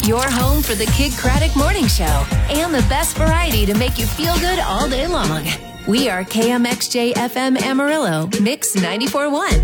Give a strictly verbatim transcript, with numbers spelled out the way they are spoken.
Your home for the Kid Craddock Morning Show and the best variety to make you feel good all day long. We are K M X J F M Amarillo, Mix ninety-four point one.